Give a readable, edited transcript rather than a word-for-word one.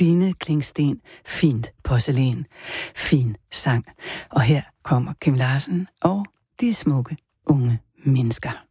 Stine Klingsten, fint porcelæn, fin sang. Og her kommer Kim Larsen og de smukke unge mennesker.